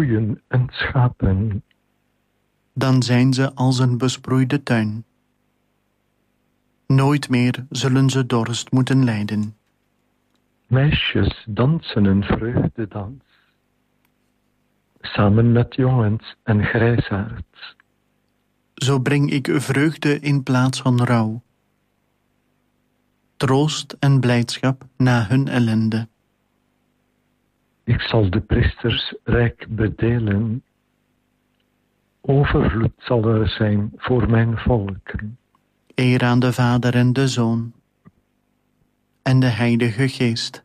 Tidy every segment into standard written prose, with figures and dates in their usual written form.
koeien en schapen. Dan zijn ze als een besproeide tuin. Nooit meer zullen ze dorst moeten lijden. Meisjes dansen een vreugdedans, samen met jongens en grijsaards. Zo breng ik vreugde in plaats van rouw. Troost en blijdschap na hun ellende. Ik zal de priesters rijk bedelen. Overvloed zal er zijn voor mijn volken. Eer aan de Vader en de Zoon en de Heilige Geest.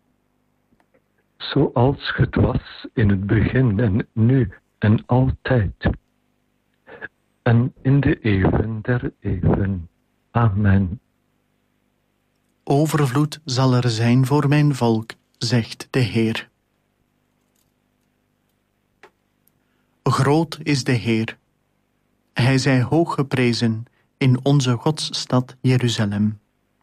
Zoals het was in het begin en nu en altijd. En in de eeuwen der eeuwen. Amen. Overvloed zal er zijn voor mijn volk, zegt de Heer. Groot is de Heer. Hij zij hoog geprezen in onze Godsstad Jeruzalem.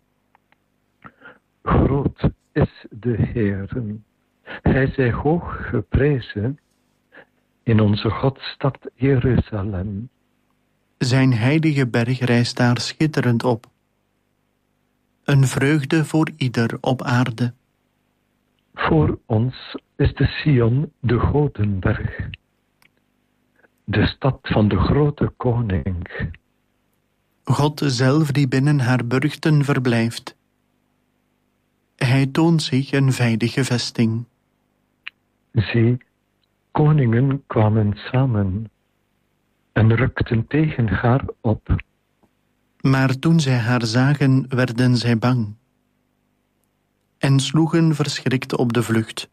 Groot is de Heer. Hij zij hoog geprezen in onze Godsstad Jeruzalem. Zijn heilige berg rijst daar schitterend op. Een vreugde voor ieder op aarde. Voor ons is de Sion de Godenberg, de stad van de grote koning. God zelf die binnen haar burchten verblijft. Hij toont zich een veilige vesting. Zie, koningen kwamen samen en rukten tegen haar op. Maar toen zij haar zagen, werden zij bang en sloegen verschrikt op de vlucht.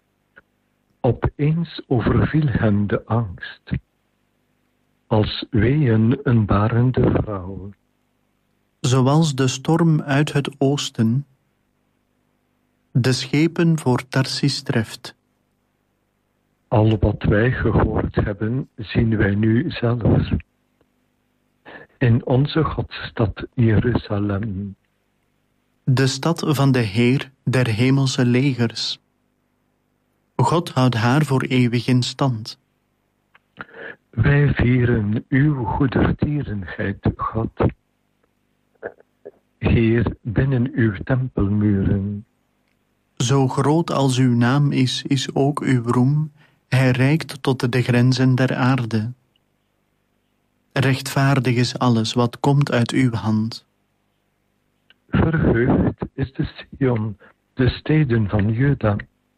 Opeens overviel hen de angst, als weeën een barende vrouw. Zoals de storm uit het oosten de schepen voor Tarsis treft. Al wat wij gehoord hebben, zien wij nu zelf. In onze Godsstad Jeruzalem. De stad van de Heer der hemelse legers. God houdt haar voor eeuwig in stand. Wij vieren uw goedertierenheid, God. Heer, binnen uw tempelmuren. Zo groot als uw naam is ook uw roem. Hij reikt tot de grenzen der aarde. Rechtvaardig is alles wat komt uit uw hand. Verheugd is de Sion, de steden van Juda.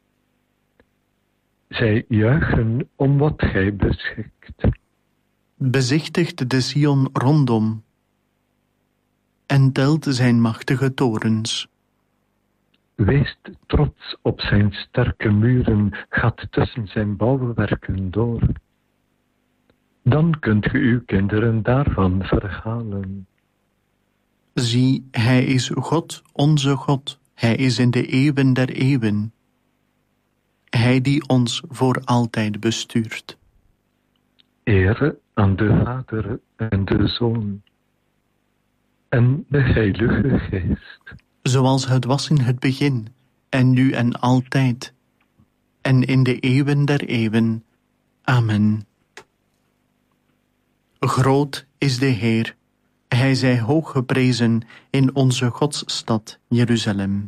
Zij juichen om wat gij beschikt. Bezichtigt de Sion rondom en telt zijn machtige torens. Weest trots op zijn sterke muren, gaat tussen zijn bouwwerken door. Dan kunt ge uw kinderen daarvan verhalen. Zie, hij is God, onze God. Hij is in de eeuwen der eeuwen. Hij die ons voor altijd bestuurt. Ere aan de Vader en de Zoon en de Heilige Geest. Zoals het was in het begin, en nu en altijd, en in de eeuwen der eeuwen. Amen. Groot is de Heer, hij zij hoog geprezen in onze Godsstad Jeruzalem.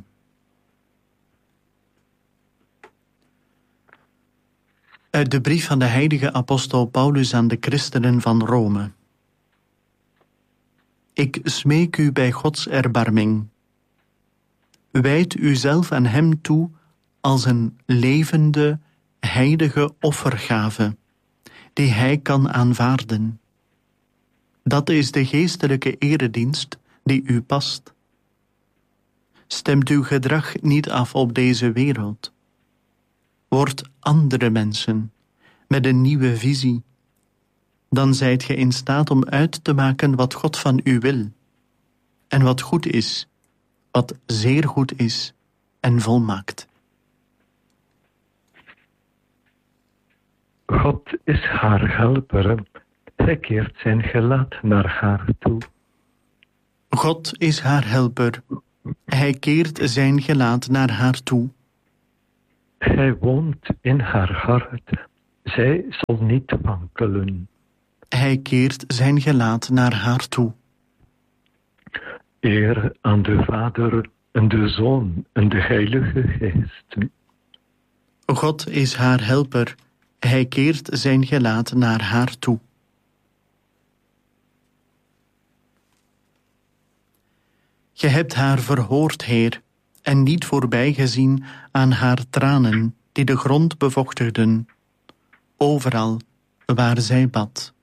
Uit de brief van de heilige apostel Paulus aan de christenen van Rome. Ik smeek u bij Gods erbarming. Wijd uzelf aan hem toe als een levende, heilige offergave, die hij kan aanvaarden. Dat is de geestelijke eredienst die u past. Stemt uw gedrag niet af op deze wereld. Word andere mensen met een nieuwe visie. Dan zijt ge in staat om uit te maken wat God van u wil. En wat goed is, wat zeer goed is en volmaakt. God is haar helper. Hij keert zijn gelaat naar haar toe. God is haar helper. Hij keert zijn gelaat naar haar toe. Hij woont in haar hart Zij zal niet wankelen. Hij keert zijn gelaat naar haar toe. Eer aan de Vader en de Zoon en de Heilige Geest. God is haar helper. Hij keert zijn gelaat naar haar toe. Je hebt haar verhoord, Heer, en niet voorbijgezien aan haar tranen die de grond bevochtigden, overal waar zij bad.